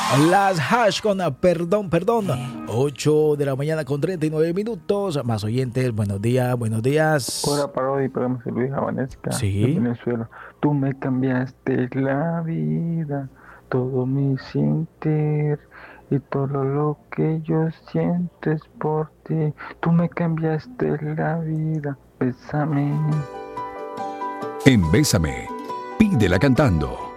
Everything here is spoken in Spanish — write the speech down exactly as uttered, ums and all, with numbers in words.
Las Hash con Perdón, Perdón. ocho de la mañana con treinta y nueve minutos. Más oyentes, buenos días, buenos días. Hora parodia, programa de Luis Avanesca Sí. de Venezuela. Tú me cambiaste la vida, todo mi sentir y todo lo que yo siento es por ti. Tú me cambiaste la vida, bésame. En Bésame, pídela cantando.